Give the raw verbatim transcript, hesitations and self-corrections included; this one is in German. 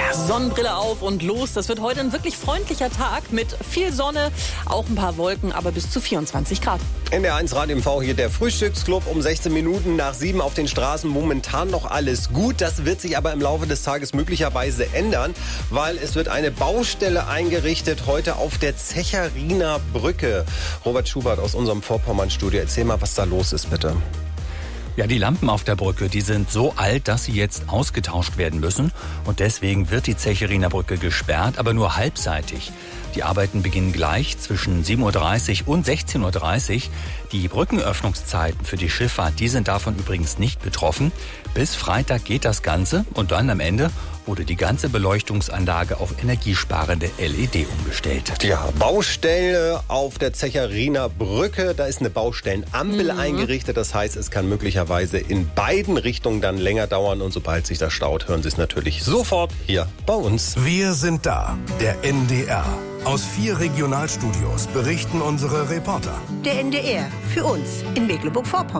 Sonnenbrille auf und los. Das wird heute ein wirklich freundlicher Tag mit viel Sonne, auch ein paar Wolken, aber bis zu vierundzwanzig Grad. N D R eins Radio M V hier der Frühstücksclub um sechzehn Minuten nach sieben auf den Straßen. Momentan noch alles gut. Das wird sich aber im Laufe des Tages möglicherweise ändern, weil es wird eine Baustelle eingerichtet heute auf der Zechariner Brücke. Robert Schubert aus unserem Vorpommern-Studio. Erzähl mal, was da los ist, bitte. Ja, die Lampen auf der Brücke, die sind so alt, dass sie jetzt ausgetauscht werden müssen. Und deswegen wird die Zechariner Brücke gesperrt, aber nur halbseitig. Die Arbeiten beginnen gleich zwischen sieben Uhr dreißig und sechzehn Uhr dreißig. Die Brückenöffnungszeiten für die Schifffahrt, die sind davon übrigens nicht betroffen. Bis Freitag geht das Ganze und dann am Ende wurde die ganze Beleuchtungsanlage auf energiesparende L E D umgestellt. Ja, Baustelle auf der Zechariner Brücke. Da ist eine Baustellenampel mhm. eingerichtet. Das heißt, es kann möglicherweise in beiden Richtungen dann länger dauern. Und sobald sich das staut, hören Sie es natürlich sofort hier bei uns. Wir sind da, der N D R. Aus vier Regionalstudios berichten unsere Reporter. Der N D R, für uns in Mecklenburg-Vorpommern.